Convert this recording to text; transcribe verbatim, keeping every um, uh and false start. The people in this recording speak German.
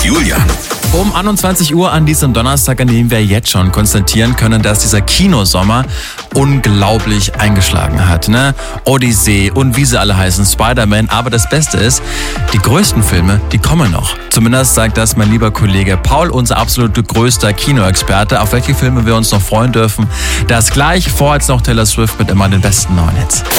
Julian. Um einundzwanzig Uhr an diesem Donnerstag, an dem wir jetzt schon konstatieren können, dass dieser Kinosommer unglaublich eingeschlagen hat. Ne? Odyssey und wie sie alle heißen, Spider-Man. Aber das Beste ist, die größten Filme, die kommen noch. Zumindest sagt das mein lieber Kollege Paul, unser absolut größter Kinoexperte. Auf welche Filme wir uns noch freuen dürfen, das gleich. Vor jetzt noch Taylor Swift mit immer den besten neuen Hits.